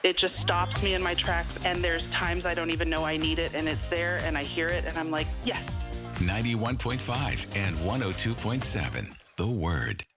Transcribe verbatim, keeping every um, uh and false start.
It just stops me in my tracks, and there's times I don't even know I need it, and it's there, and I hear it, and I'm like, yes. ninety-one point five and one oh two point seven, The Word.